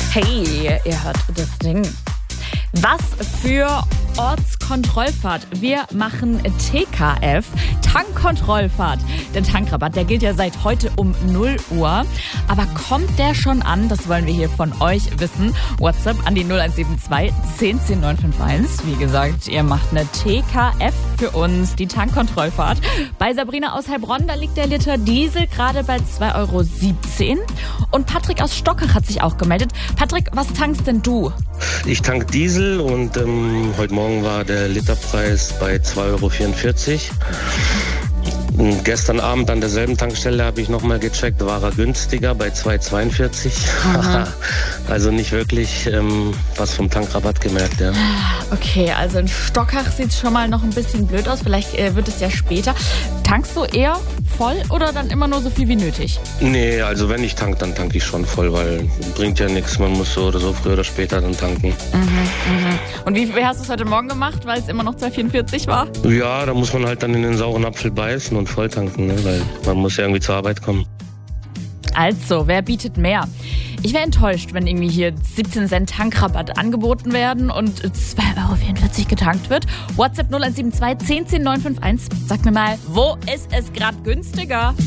Hey, ihr hört das Ding. Was für Ortskontrollfahrt. Wir machen TKF, Tankkontrollfahrt. Der Tankrabatt, der gilt ja seit heute um 0 Uhr. Aber kommt der schon an? Das wollen wir hier von euch wissen. WhatsApp an die 0172 10 10 951. Wie gesagt, ihr macht eine TKF für uns, die Tankkontrollfahrt. Bei Sabrina aus Heilbronn, da liegt der Liter Diesel gerade bei 2,17 €. Und Patrick aus Stockach hat sich auch gemeldet. Patrick, was tankst denn du? Ich tank Diesel und heute Morgen war der Literpreis bei 2,44 €. Gestern Abend an derselben Tankstelle habe ich nochmal gecheckt, war er günstiger bei 2,42 €. Also nicht wirklich was vom Tankrabatt gemerkt, ja. Okay, also in Stockach sieht es schon mal noch ein bisschen blöd aus. Vielleicht wird es ja später. Tankst du eher voll oder dann immer nur so viel wie nötig? Nee, also wenn ich tank, dann tanke ich schon voll, weil bringt ja nichts. Man muss so oder so früher oder später dann tanken. Und wie hast du es heute Morgen gemacht, weil es immer noch 2,44 war? Ja, da muss man halt dann in den sauren Apfel beißen und voll tanken, ne? Weil man muss ja irgendwie zur Arbeit kommen. Also, wer bietet mehr? Ich wäre enttäuscht, wenn irgendwie hier 17 Cent Tankrabatt angeboten werden und 2,44 € getankt wird. WhatsApp 0172 10 10 951. Sag mir mal, wo ist es gerade günstiger?